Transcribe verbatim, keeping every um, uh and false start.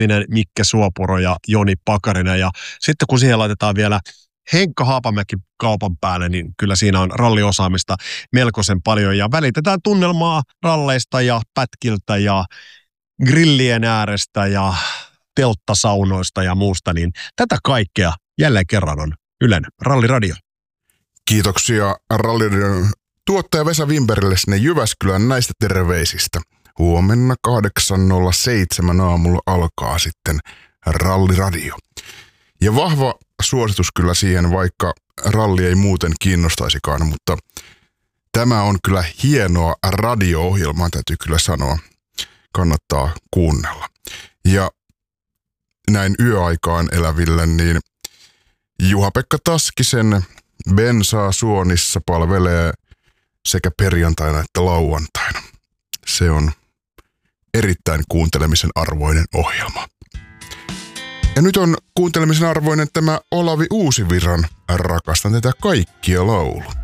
Mikke Suopuro ja Joni Pakarinen. Ja sitten kun siihen laitetaan vielä Henkka Haapamäki kaupan päälle, niin kyllä siinä on ralliosaamista melkoisen paljon. Ja välitetään tunnelmaa ralleista ja pätkiltä ja grillien äärestä ja telttasaunoista ja muusta. Niin tätä kaikkea jälleen kerran on Ylen Ralliradio. Kiitoksia Ralliradion tuottaja Vesa Wimbergille sinne Jyväskylään näistä terveisistä. Huomenna kahdeksan nolla seitsemän aamulla alkaa sitten Ralliradio. Ja vahva suositus kyllä siihen, vaikka ralli ei muuten kiinnostaisikaan, mutta tämä on kyllä hienoa radio-ohjelmaa, täytyy kyllä sanoa. Kannattaa kuunnella. Ja näin yöaikaan eläville, niin Juha-Pekka Taskisen Bensaa Suonissa palvelee sekä perjantaina että lauantaina. Se on erittäin kuuntelemisen arvoinen ohjelma. Ja nyt on kuuntelemisen arvoinen tämä Olavi Uusivirran Rakastan tätä kaikkia laulu.